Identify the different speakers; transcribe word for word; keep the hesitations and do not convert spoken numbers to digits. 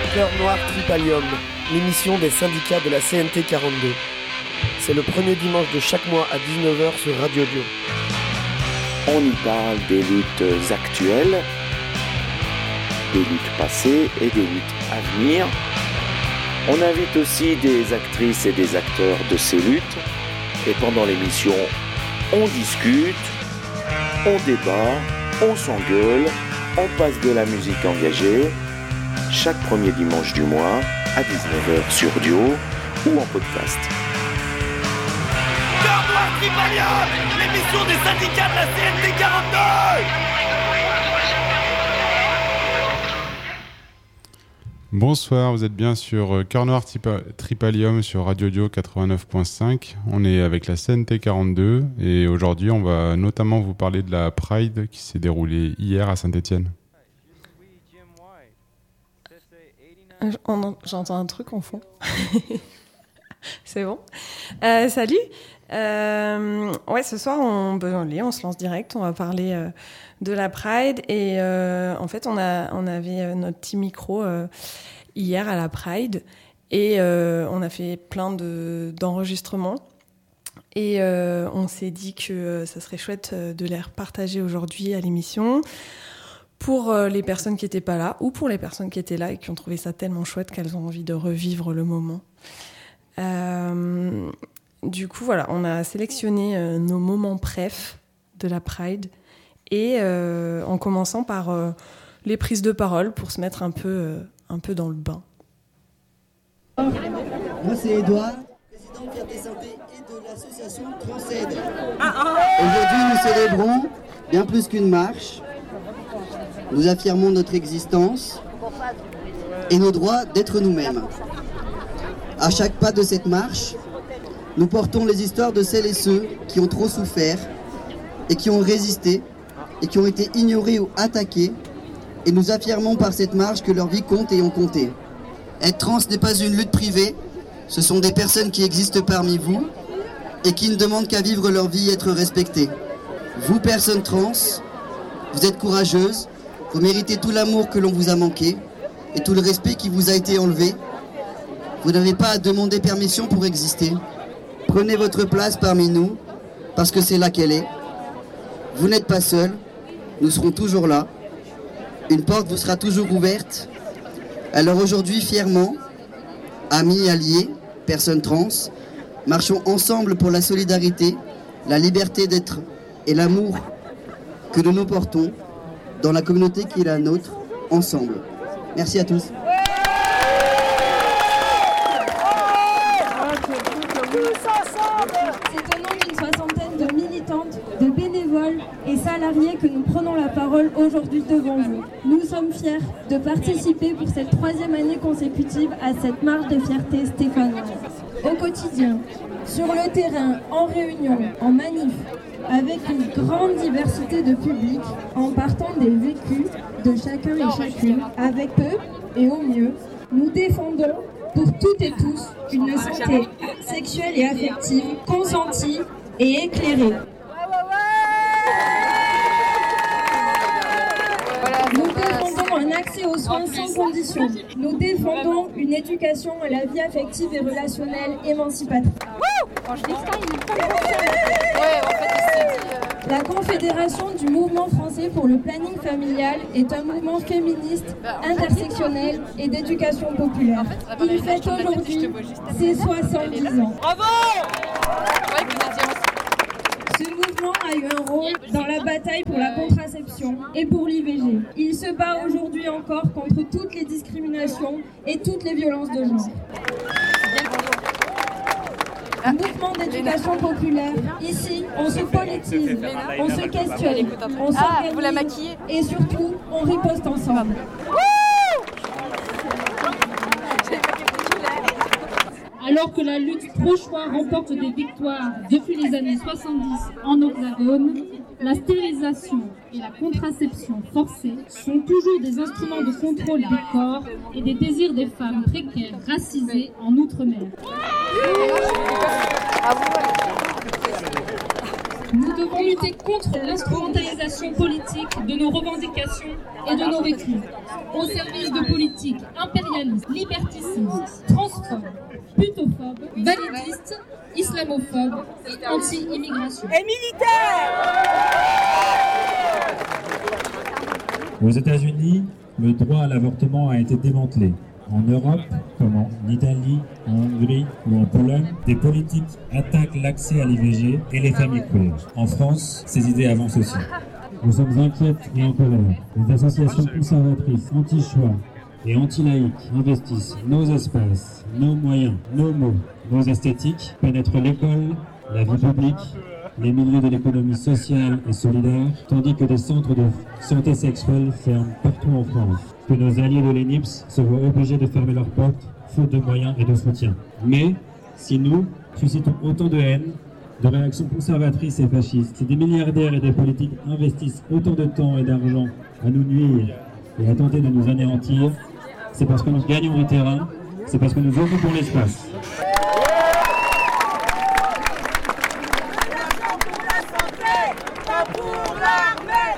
Speaker 1: Cœur Noir Tripalium, l'émission des syndicats de la C N T quarante-deux. C'est le premier dimanche de chaque mois à dix-neuf heures sur Radio Dio.
Speaker 2: On y parle des luttes actuelles, des luttes passées et des luttes à venir. On invite aussi des actrices et des acteurs de ces luttes. Et pendant l'émission, on discute, on débat, on s'engueule, on passe de la musique engagée. Chaque premier dimanche du mois à dix-neuf heures sur Dio ou en podcast.
Speaker 3: Cœur Noir Tripalium, l'émission des syndicats de la C N T quarante-deux.
Speaker 4: Bonsoir, vous êtes bien sur Cœur Noir Tripalium sur Radio Dio quatre-vingt-neuf point cinq. On est avec la C N T quarante-deux et aujourd'hui on va notamment vous parler de la Pride qui s'est déroulée hier à Saint-Étienne.
Speaker 5: J'entends un truc en fond. C'est bon. Euh, salut. Euh, ouais, ce soir, on, ben, on se lance direct. On va parler euh, de la Pride. Et euh, en fait, on, a, on avait notre petit micro euh, hier à la Pride. Et euh, on a fait plein de, d'enregistrements. Et euh, on s'est dit que euh, ça serait chouette de les repartager aujourd'hui à l'émission. Pour les personnes qui n'étaient pas là ou pour les personnes qui étaient là et qui ont trouvé ça tellement chouette qu'elles ont envie de revivre le moment. Euh, du coup, voilà, on a sélectionné euh, nos moments préf de la Pride et euh, en commençant par euh, les prises de parole pour se mettre un peu, euh, un peu dans le bain.
Speaker 6: Moi, c'est Edouard, président de Fierté Santé et de l'association Transaide. Aujourd'hui, nous célébrons bien plus qu'une marche. Nous affirmons notre existence et nos droits d'être nous-mêmes. À chaque pas de cette marche, nous portons les histoires de celles et ceux qui ont trop souffert et qui ont résisté et qui ont été ignorés ou attaqués. Et nous affirmons par cette marche que leur vie compte et ont compté. Être trans n'est pas une lutte privée, ce sont des personnes qui existent parmi vous et qui ne demandent qu'à vivre leur vie et être respectées. Vous, personnes trans, vous êtes courageuses. Vous méritez tout l'amour que l'on vous a manqué et tout le respect qui vous a été enlevé. Vous n'avez pas à demander permission pour exister. Prenez votre place parmi nous, parce que c'est là qu'elle est. Vous n'êtes pas seul, nous serons toujours là. Une porte vous sera toujours ouverte. Alors aujourd'hui, fièrement, amis, alliés, personnes trans, marchons ensemble pour la solidarité, la liberté d'être et l'amour que nous nous portons dans la communauté qui est la nôtre, ensemble. Merci à tous.
Speaker 7: C'est au nom d'une soixantaine de militantes, de bénévoles et salariés que nous prenons la parole aujourd'hui devant vous. Nous sommes fiers de participer pour cette troisième année consécutive à cette marche de fierté stéphanoise. Au quotidien, sur le terrain, en réunion, en manif, avec une grande diversité de publics, en partant des vécus de chacun et chacune, avec peu et au mieux, nous défendons pour toutes et tous une santé sexuelle et affective consentie et éclairée. Nous défendons un accès aux soins sans condition. Nous défendons une éducation à la vie affective et relationnelle émancipatrice. La Confédération du mouvement français pour le planning familial est un mouvement féministe, intersectionnel et d'éducation populaire. Il fête aujourd'hui ses soixante-dix ans.
Speaker 3: Bravo!
Speaker 7: Ce mouvement a eu un rôle dans la bataille pour la contraception et pour l'I V G. Il se bat aujourd'hui encore contre toutes les discriminations et toutes les violences de genre. Mouvement d'éducation populaire. Ici, on se politise, on se questionne, on s'organise et surtout, on riposte ensemble.
Speaker 8: Alors que la lutte pro-choix remporte des victoires depuis les années soixante-dix en Hexagone, la stérilisation et la contraception forcée sont toujours des instruments de contrôle des corps et des désirs des femmes précaires racisées en Outre-mer. Nous devons devons lutter contre l'instrumentalisation politique de nos revendications et de nos vécus, au service de politiques impérialistes, liberticides, transphobes, putophobes, validistes, islamophobes et anti-immigration.
Speaker 9: Et militaires!
Speaker 10: Aux États-Unis, le droit à l'avortement a été démantelé. En Europe, comme en Italie, en Hongrie ou en Pologne, des politiques attaquent l'accès à l'I V G et les familles queer. En France, ces idées avancent aussi. Nous sommes inquiètes et en colère. Les associations conservatrices, anti-choix et anti-laïques investissent nos espaces, nos moyens, nos mots, nos esthétiques, pénètrent l'école, la vie publique, les milieux de l'économie sociale et solidaire, tandis que des centres de santé sexuelle ferment partout en France. Que nos alliés de l'E N I P S se voient obligés de fermer leurs portes, faute de moyens et de soutien. Mais, si nous suscitons autant de haine, de réactions conservatrices et fascistes, si des milliardaires et des politiques investissent autant de temps et d'argent à nous nuire et à tenter de nous anéantir, c'est parce que nous gagnons du terrain, c'est parce que nous occupons l'espace.
Speaker 9: Pas pour l'armée,